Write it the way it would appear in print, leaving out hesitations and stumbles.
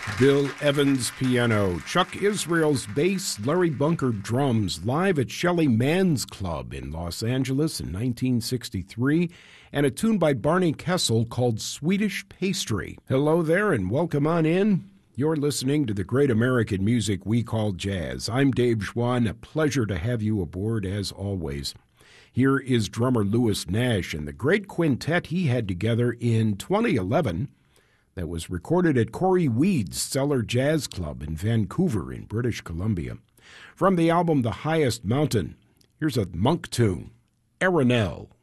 Bill Evans piano, Chuck Israel's bass, Larry Bunker drums, live at Shelly Man's Club in Los Angeles in 1963, and a tune by Barney Kessel called Swedish Pastry. Hello there and welcome on in. You're listening to the great American music we call jazz. I'm Dave Schwann. A pleasure to have you aboard as always. Here is drummer Louis Nash and the great quintet he had together in 2011 that was recorded at Corey Weed's Cellar Jazz Club in Vancouver in British Columbia. From the album The Highest Mountain, here's a monk tune, Arenelle.